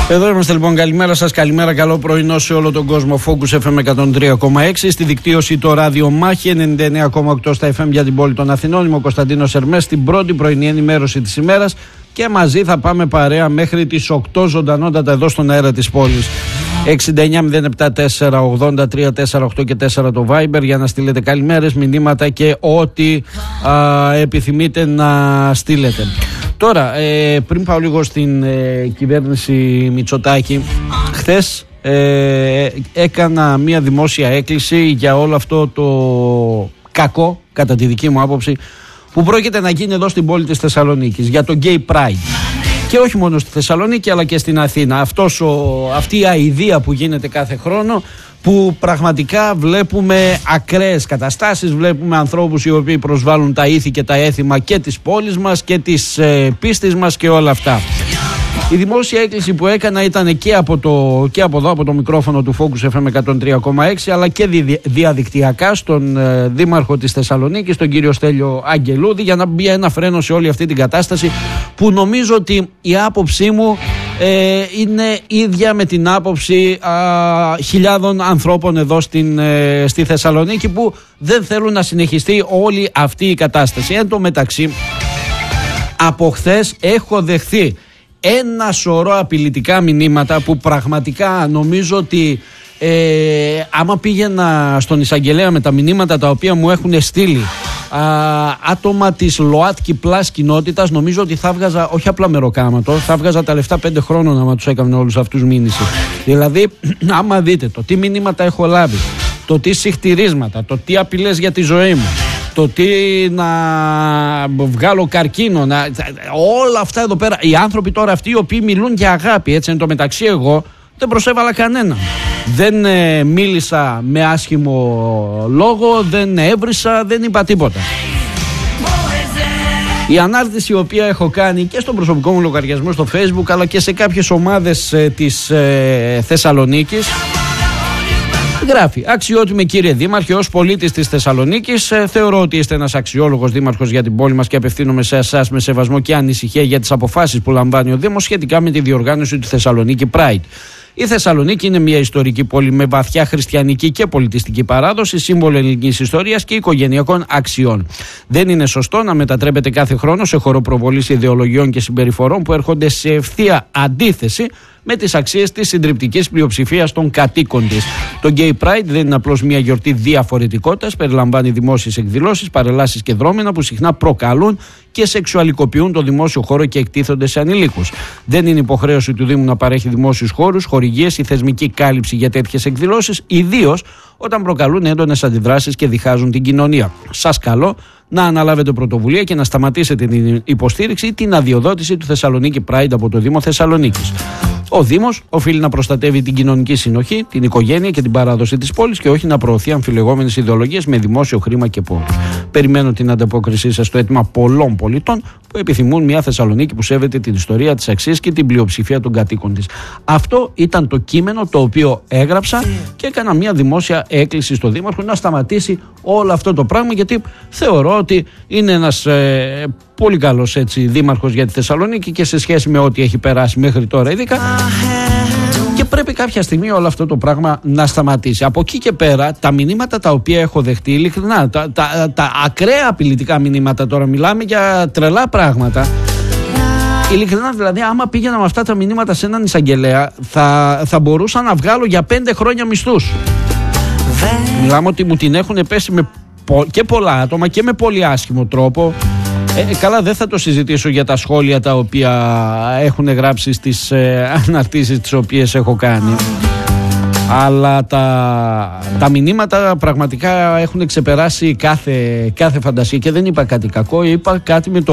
Εδώ είμαστε λοιπόν, καλημέρα σας, καλημέρα, καλό πρωινό σε όλο τον κόσμο. Focus FM 103,6, στη δικτύωση το ράδιο Μάχη 99,8 στα FM για την πόλη των Αθηνών. Είμαι ο Κωνσταντίνος Ερμές, στην πρώτη πρωινή ενημέρωση της ημέρας και μαζί θα πάμε παρέα μέχρι τις 8 ζωντανότατα εδώ στον αέρα της πόλης. 69-074-83-48 και 4 το Viber για να στείλετε καλημέρες, μηνύματα και ό,τι επιθυμείτε να στείλετε. Τώρα, πριν πάω λίγο στην κυβέρνηση Μητσοτάκη, χθες έκανα μια δημόσια έκκληση για όλο αυτό το κακό, κατά τη δική μου άποψη, που πρόκειται να γίνει εδώ στην πόλη της Θεσσαλονίκης, για το Gay Pride. Και όχι μόνο στη Θεσσαλονίκη αλλά και στην Αθήνα. Αυτή η αηδία που γίνεται κάθε χρόνο, που πραγματικά βλέπουμε ακραίες καταστάσεις, βλέπουμε ανθρώπους οι οποίοι προσβάλλουν τα ήθη και τα έθιμα και της πόλης μας και της πίστης μας και όλα αυτά. Η δημόσια έκκληση που έκανα ήταν και από εδώ, από το μικρόφωνο του Focus FM 103,6, αλλά και διαδικτυακά στον Δήμαρχο της Θεσσαλονίκης, τον κύριο Στέλιο Αγγελούδη, για να μπει ένα φρένο σε όλη αυτή την κατάσταση, που νομίζω ότι η άποψή μου είναι ίδια με την άποψη χιλιάδων ανθρώπων εδώ στη Θεσσαλονίκη, που δεν θέλουν να συνεχιστεί όλη αυτή η κατάσταση. Εν τω μεταξύ, από χθες έχω δεχθεί ένα σωρό απειλητικά μηνύματα που πραγματικά νομίζω ότι άμα πήγαινα στον εισαγγελέα με τα μηνύματα τα οποία μου έχουν στείλει άτομα της ΛΟΑΤΚΙ Πλάς κοινότητας, νομίζω ότι θα βγάζα όχι απλά μεροκάματο, θα βγάζα τα λεφτά 5 χρόνων άμα τους έκανα όλους αυτούς μήνυση. Δηλαδή, άμα δείτε το τι μηνύματα έχω λάβει, το τι συχτηρίσματα, το τι απειλές για τη ζωή μου, το τι να βγάλω καρκίνο, όλα αυτά εδώ πέρα. Οι άνθρωποι τώρα αυτοί οι οποίοι μιλούν για αγάπη, έτσι, εν τω μεταξύ εγώ δεν προσέβαλα κανέναν. Δεν μίλησα με άσχημο λόγο, δεν έβρισα, δεν είπα τίποτα. Η ανάρτηση η οποία έχω κάνει και στον προσωπικό μου λογαριασμό στο Facebook, αλλά και σε κάποιες ομάδες της Θεσσαλονίκης, γράφει: αξιότιμε κύριε Δήμαρχε, ως πολίτης της Θεσσαλονίκης, θεωρώ ότι είστε ένας αξιόλογος δήμαρχος για την πόλη μας και απευθύνομαι σε εσάς με σεβασμό και ανησυχία για τις αποφάσεις που λαμβάνει ο Δήμος σχετικά με τη διοργάνωση του Θεσσαλονίκη Pride. Η Θεσσαλονίκη είναι μια ιστορική πόλη με βαθιά χριστιανική και πολιτιστική παράδοση, σύμβολο ελληνικής ιστορίας και οικογενειακών αξιών. Δεν είναι σωστό να μετατρέπεται κάθε χρόνο σε χώρο προβολής ιδεολογιών και συμπεριφορών που έρχονται σε ευθεία αντίθεση με τις αξίες της συντριπτικής πλειοψηφίας των κατοίκων της. Το Gay Pride δεν είναι απλώς μια γιορτή διαφορετικότητας, περιλαμβάνει δημόσιες εκδηλώσεις, παρελάσεις και δρόμενα που συχνά προκαλούν και σεξουαλικοποιούν το δημόσιο χώρο και εκτίθονται σε ανηλίκους. Δεν είναι υποχρέωση του Δήμου να παρέχει δημόσιους χώρους, χορηγίες ή θεσμική κάλυψη για τέτοιες εκδηλώσεις, ιδίως όταν προκαλούν έντονες αντιδράσεις και διχάζουν την κοινωνία. Σας καλώ να αναλάβετε πρωτοβουλία και να σταματήσετε την υποστήριξη ή την αδειοδότηση του Θεσσαλονίκη Pride από το Δήμο Θεσσαλονίκης. Ο Δήμος οφείλει να προστατεύει την κοινωνική συνοχή, την οικογένεια και την παράδοση της πόλης και όχι να προωθεί αμφιλεγόμενες ιδεολογίες με δημόσιο χρήμα και πόρους. Περιμένω την ανταπόκρισή σας στο αίτημα πολλών πολιτών που επιθυμούν μια Θεσσαλονίκη που σέβεται την ιστορία, τις αξίες και την πλειοψηφία των κατοίκων της. Αυτό ήταν το κείμενο το οποίο έγραψα και έκανα μια δημόσια έκκληση στο Δήμαρχο να σταματήσει όλο αυτό το πράγμα, γιατί θεωρώ ότι είναι ένας πολύ καλός δήμαρχος για τη Θεσσαλονίκη και σε σχέση με ό,τι έχει περάσει μέχρι τώρα ειδικά, και πρέπει κάποια στιγμή όλο αυτό το πράγμα να σταματήσει. Από εκεί και πέρα, τα μηνύματα τα οποία έχω δεχτεί, ειλικρινά, τα ακραία απειλητικά μηνύματα, τώρα μιλάμε για τρελά πράγματα. Ειλικρινά, δηλαδή, άμα πήγαινα με αυτά τα μηνύματα σε έναν εισαγγελέα, θα μπορούσα να βγάλω για 5 χρόνια μισθούς. Μιλάμε ότι μου την έχουν πέσει και πολλά άτομα και με πολύ άσχημο τρόπο. Καλά, δεν θα το συζητήσω για τα σχόλια τα οποία έχουν γράψει στις αναρτήσεις τις οποίες έχω κάνει, αλλά τα μηνύματα πραγματικά έχουν ξεπεράσει κάθε φαντασία και δεν είπα κάτι κακό, είπα κάτι με το